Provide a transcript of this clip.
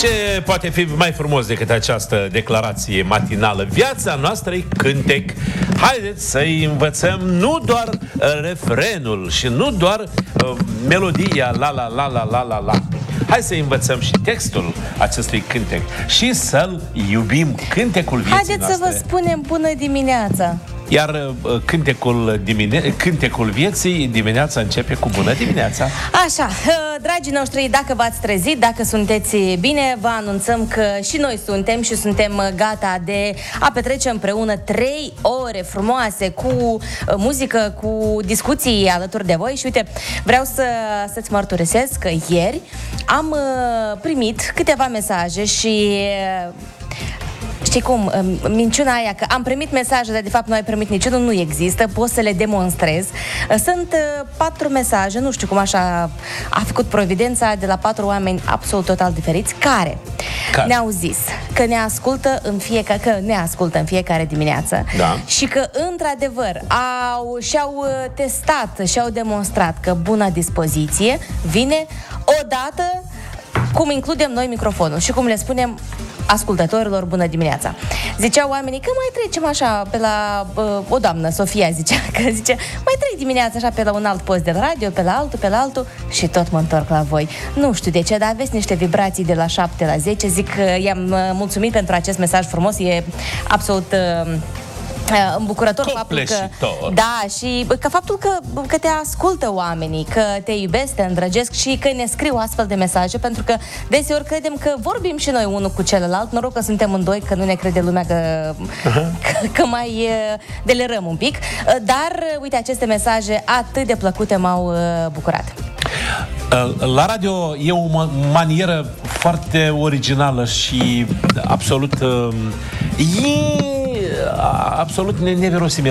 Ce poate fi mai frumos decât această declarație matinală? Viața noastră e cântec. Haideți să-i învățăm nu doar refrenul și nu doar melodia la la la la la la la. Hai să învățăm și textul acestui cântec și să-l iubim, cântecul vieții Haideți noastre. să vă spunem bună dimineața. Iar cântecul vieții dimineața începe cu bună dimineața. Așa, dragii noștri, dacă v-ați trezit, dacă sunteți bine, vă anunțăm că și noi suntem și suntem gata de a petrece împreună 3 ore frumoase cu muzică, cu discuții alături de voi. Și uite, vreau să-ți mărturisesc că ieri am primit câteva mesaje și... Știi cum, minciuna aia, că am primit mesaje, dar de fapt nu ai primit niciunul, nu există, pot să le demonstrez. Sunt 4 mesaje, nu știu cum așa a făcut providența, de la 4 oameni absolut total diferiți, care ne-au zis că ne ascultă în fiecare dimineață, da. Și că într-adevăr și-au testat, și-au demonstrat că buna dispoziție vine odată cum includem noi microfonul și cum le spunem ascultătorilor bună dimineața. Ziceau oamenii că mai trecem așa pe la o doamnă, Sofia zicea, mai trec dimineața așa pe la un alt post de radio, pe la altul și tot mă întorc la voi. Nu știu de ce, dar aveți niște vibrații de la 7 la 10. Zic că i-am mulțumit pentru acest mesaj frumos, e absolut îmbucurător faptul că da, și că faptul că te ascultă oamenii, că te iubesc, te îndrăgesc și că ne scriu astfel de mesaje, pentru că deseori credem că vorbim și noi unul cu celălalt, noroc că suntem în doi, că nu ne crede lumea că mai delerăm un pic, dar uite, aceste mesaje atât de plăcute m-au bucurat. La radio e o manieră foarte originală și absolut neverosimilă